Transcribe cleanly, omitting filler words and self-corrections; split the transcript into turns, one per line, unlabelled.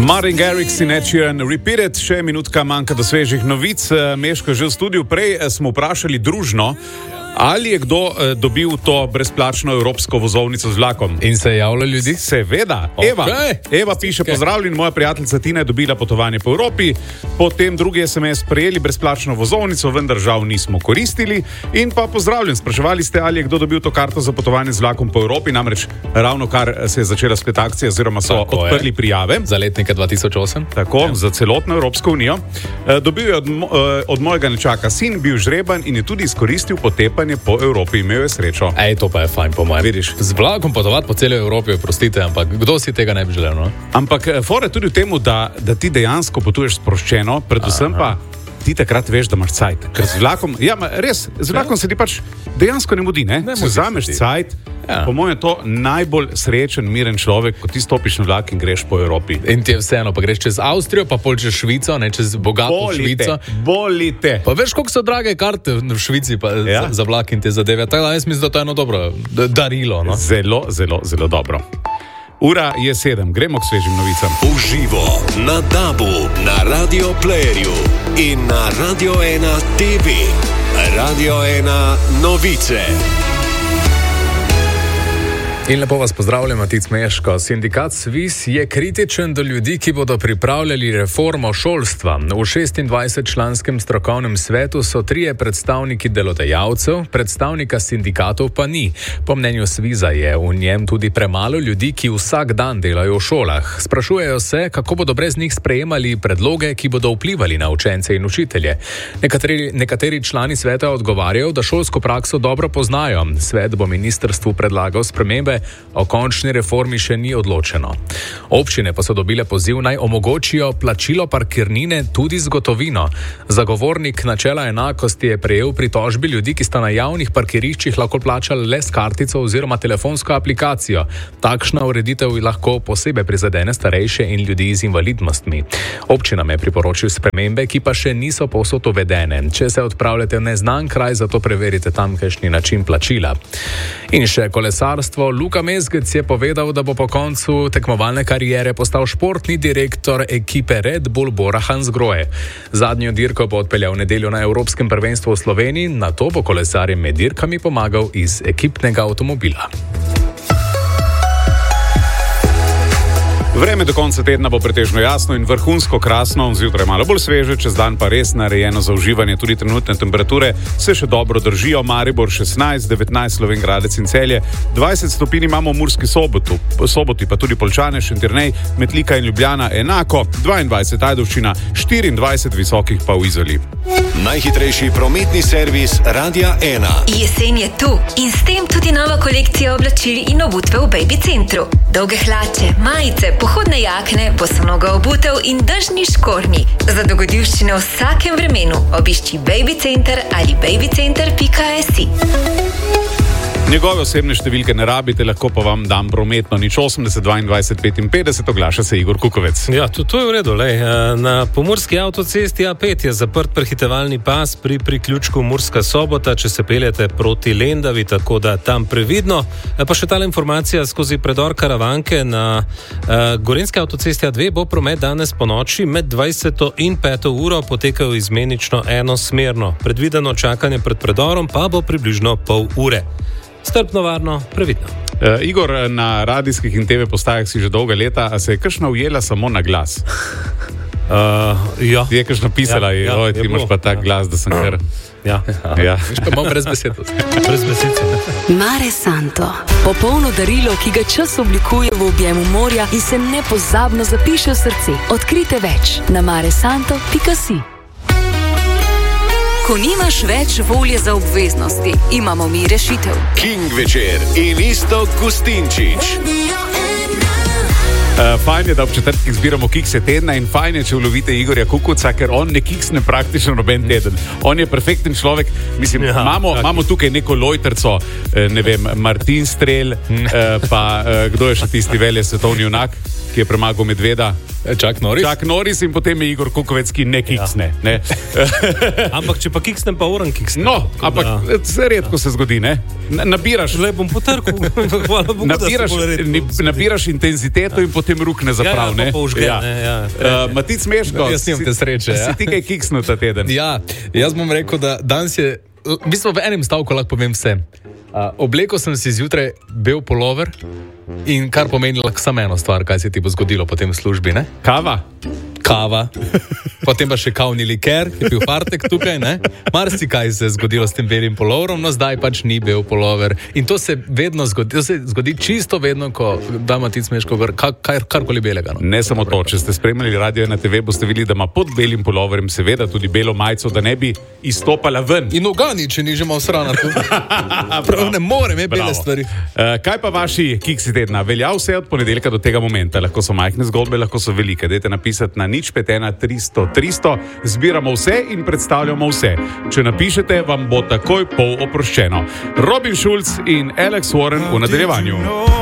Martin Garrix in Ed Sheeran Repeated, še minutka manjka do svežih novic. Meško že v studiu. Prej smo vprašali družno, ali je kdo dobil to brezplačno evropsko vozovnico z vlakom.
In se je javljalo ljudi?
Seveda. Eva piše, pozdravljen, moja prijateljica Tina je dobila potovanje po Evropi, potem drugi SMS prejeli brezplačno vozovnico, vendar žal nismo koristili. In pa pozdravljen, spraševali ste, ali je kdo dobil to karto za potovanje z vlakom po Evropi, namreč ravno kar se je začela spet akcija, oziroma so odprli prijave.
Za letnike 2008.
Tako, za celotno Evropsko unijo. Dobil je od mojega nečaka sin, bil žreban in je tudi izkoristil potepanje po Evropi, imel je srečo.
To pa je fajn, po mojem.
Vidiš?
Z vlakom potovati po celi Evropi, prostite, ampak kdo si tega ne bi želel, no?
Ampak fora je tudi v tem, da ti dejansko potuješ sproščeno, predvsem pa ti takrat veš, da imaš cajt. Ker z vlakom, z vlakom se ti pač dejansko ne mudi, ne? Se vzameš cajt. Po mojem je to najbolj srečen, miren človek, ko ti stopiš na vlak in greš po Evropi.
In ti je vseeno, pa greš čez Avstrijo, pa pol čez Švico, ne čez bogato Švico.
Bolite.
Pa veš, koliko so drage karte v Švici pa za vlak in te zadeve. Tako da jaz mislim, da to je eno dobro darilo. No?
Zelo, zelo, zelo dobro. Ura je 7, gremo k svežim novicam.
Uživo na DAB-u, na Radio Playerju in na Radio 1 TV. Radio 1 novice.
In lepo vas pozdravljam, Matic Meško. Sindikat SVIS je kritičen do ljudi, ki bodo pripravljali reformo šolstva. V 26-članskem strokovnem svetu so 3 predstavniki delodajalcev, predstavnika sindikatov pa ni. Po mnenju SVIS-a je v njem tudi premalo ljudi, ki vsak dan delajo v šolah. Sprašujejo se, kako bodo brez njih sprejemali predloge, ki bodo vplivali na učence in učitelje. Nekateri člani sveta odgovarjajo, da šolsko prakso dobro poznajo. Svet bo ministrstvu predlagal spremembe, o končni reformi še ni odločeno. Občine pa so dobile poziv, naj omogočijo plačilo parkirnine tudi z gotovino. Zagovornik načela enakosti je prejel pritožbi ljudi, ki sta na javnih parkiriščih lahko plačali le s kartico oziroma telefonsko aplikacijo. Takšna ureditev lahko posebej prizadene starejše in ljudi z invalidnostmi. Občinam je priporočil spremembe, ki pa še niso povsod uvedene. Če se odpravljate v neznan kraj, zato preverite tamkajšnji način plačila. In še kolesarstvo. Luka Mezgec je povedal, da bo po koncu tekmovalne kariere postal športni direktor ekipe Red Bull Bora Hansgrohe. Zadnjo dirko bo odpeljal v nedeljo na Evropskem prvenstvu v Sloveniji, nato bo kolesarjem med dirkami pomagal iz ekipnega avtomobila.
Vreme do konca tedna bo pretežno jasno in vrhunsko krasno, zjutraj malo bolj sveže, čez dan pa res narejeno za uživanje. Tudi trenutne temperature se še dobro držijo. Maribor 16, 19 Slovenj Gradec in Celje, 20 stopinj imamo v Murski Soboti, pa tudi Poljčane, Šentjernej, Metlika in Ljubljana enako, 22 Ajdovščina, 24 visokih pa v Izoli.
Najhitrejši prometni servis Radia 1.
Jesen je tu in s tem tudi nova kolekcija oblačil in obutve v Baby Centru. Dolge hlače, majice, pohodne jakne, bosonoga obutev in dežni škornji. Za dogodivščine v vsakem vremenu obišči Baby Center ali babycenter.si.
Njegove osebne številke ne rabite, lahko pa vam dam prometno. 80 22 55, oglaša se Igor Kukovec.
Ja, to je v redu. Na pomurski avtocesti A5 je zaprt prehitevalni pas pri priključku Murska Sobota, če se peljete proti Lendavi, tako da tam previdno. Pa še tale informacija skozi predor Karavanke na Gorenjski avtocesti A2 bo promet danes po noči med 20 in 5 uro potekal izmenično enosmerno. Predvideno čakanje pred predorom pa bo približno pol ure. Strpno, varno, previdno.
Igor, na radijskih in TV postajah si že dolga leta, a se je kakšna ujela samo na glas?
Ja.
Ti je kakšna pisala, ti imaš pa tak glas, da sem kar...
Ja.
Veš pa imam brez besed.
Brez besed.
Mare Santo. Popolno darilo, ki ga čas oblikuje v objemu morja in se nepozabno zapiše v srce. Odkrite več na maresanto.si. Ko nimaš več volje za obveznosti, imamo mi rešitev.
King večer in Iztok Gustinčič.
Fajn je, da ob četrtkih zbiramo kikse tedna in fajn je, če ulovite Igorja Kukuca, ker on ne kiksne praktično noben teden. On je perfekten človek. Mislim, imamo tukaj neko lojterco, ne vem, Martin Strel, pa kdo je še tisti velje svetovni junak, ki je premagal medveda?
Chuck
Norris in potem je Igor Kukovec, ki ne kiksne. Ne?
Ampak če pa kiksnem, pa oran kiksnem.
No, ampak se redko se zgodi, ne? Nabiraš...
Zdaj bom potrkal.
Nabiraš intenziteto in potem te mruk ne zaprav, ne? Matic Meško,
jaz nimam te sreče.
Si ti kaj kiksnil ta teden?
Ja, jaz bom rekel, da danes je, v bistvu v enem stavku lahko povem vse. Oblekel sem si zjutraj bel pulover in kar pomeni lahko samo eno stvar, kaj se ti bo zgodilo potem v službi, ne?
Kava. Potem
pa še kavni liker, ki je bil partek tukaj, ne? Marsikaj se je zgodilo s tem belim puloverom, no zdaj pač ni bel pulover. In to se vedno zgodi, to se zgodi čisto vedno, ko da Matic Meško karkoli belega. No?
Ne samo to, če ste spremljali Radio na TV, boste videli, da ima pod belim puloverjem seveda tudi belo majico, da ne bi izstopala ven.
In ogani, če ni že malo srana tu. Prav ne morem, je bele stvari.
Kaj pa vaši kiksi tedna? Velja vse od ponedeljka do tega momenta. Lahko so majhne zgodbe, lahko so velike. Dajte napisati na 051 300 300. Zbiramo vse in predstavljamo vse. Če napišete, vam bo takoj pol oproščeno. Robin Schulz in Alex Warren v nadaljevanju.